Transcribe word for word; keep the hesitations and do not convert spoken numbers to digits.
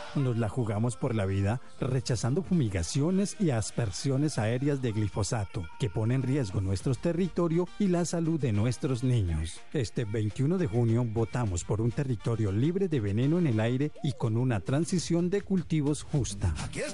Nos la jugamos por la vida rechazando fumigaciones y aspersiones aéreas de glifosato que ponen en riesgo nuestro territorio y la salud de nuestros niños. Este veintiuno de junio votamos por un territorio libre de veneno en el aire y con una transición de cultivos justa.